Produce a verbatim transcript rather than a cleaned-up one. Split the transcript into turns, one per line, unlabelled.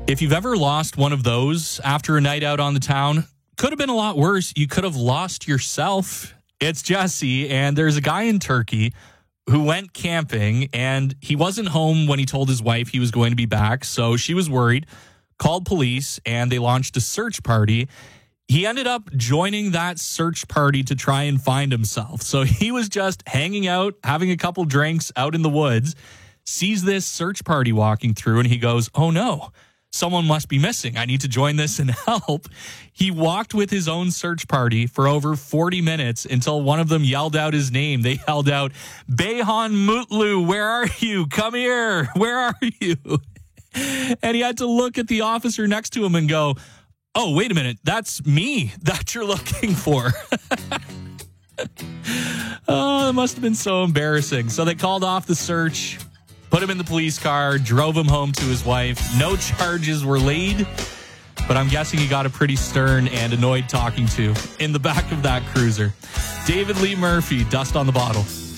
If you've ever lost one of those after a night out on the town, could have been a lot worse. You could have lost yourself. It's Jesse, and there's a guy in Turkey who went camping, and he wasn't home when he told his wife he was going to be back, so she was worried, called police, and they launched a search party. He ended up joining that search party to try and find himself. So he was just hanging out, having a couple drinks out in the woods, sees this search party walking through, and he goes, oh no, someone must be missing. I need to join this and help. He walked with his own search party for over forty minutes until one of them yelled out his name. They yelled out, Beyhan Mutlu, where are you? Come here. Where are you? And he had to look at the officer next to him and go, oh, wait a minute. That's me that you're looking for. Oh, it must have been so embarrassing. So they called off the search, put him in the police car, drove him home to his wife. No charges were laid, but I'm guessing he got a pretty stern and annoyed talking to in the back of that cruiser. David Lee Murphy, Dust on the Bottle.